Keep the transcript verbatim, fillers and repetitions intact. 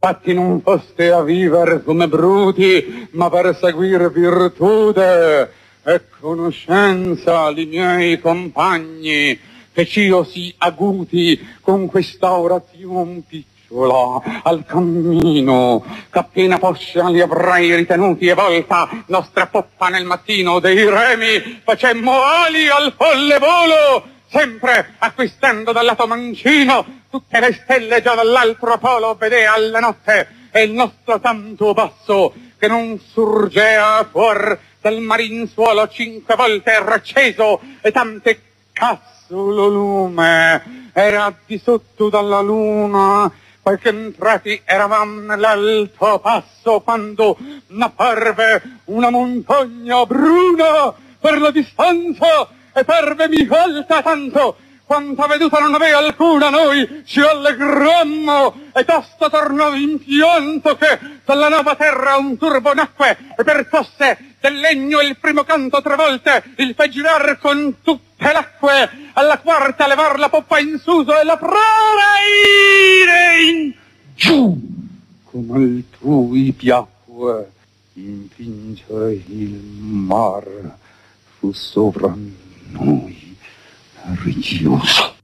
Fatti non foste a viver come bruti, ma per seguir virtute e conoscenza li miei compagni, che cio si aguti con questa orazione picciola al cammino, che appena poscia li avrei ritenuti e volta nostra poppa nel mattino dei remi facemmo ali al folle volo, sempre acquistando dal lato mancino tutte le stelle già dall'altro polo vedea alla notte, e il nostro tanto basso che non surgea fuor dal marin suolo cinque volte racceso, e tante cazzolo lume era di sotto dalla luna, poiché entrati eravam nell'alto passo, quando n'apparve una montagna bruna per la distanza, e parvemi alta tanto quanta veduta non aveva alcuna. Noi ci allegrammo e tosto tornò in pianto che dalla nuova terra un turbo nacque, e percosse del legno il primo canto tre volte, il fe girar con tutte l'acque, alla quarta levar la poppa in suso e la prora ire in giù, come altrui piacque, impinge il mar fu sovra noi rischioso.